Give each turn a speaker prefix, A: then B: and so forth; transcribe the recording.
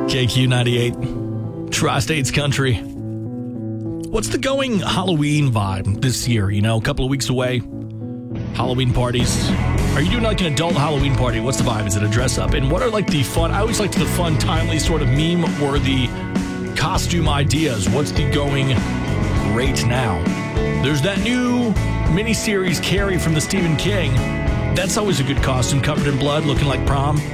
A: KQ98, Tri-States Country. What's the going Halloween vibe this year? You know, a couple of weeks away. Halloween parties. Are you doing like an adult Halloween party? What's the vibe? Is it a dress up? And what are like the fun, I always like the fun, timely sort of meme-worthy costume ideas. What's the going rate now? There's that new miniseries Carrie from the Stephen King. That's always a good costume, covered in blood, looking like prom.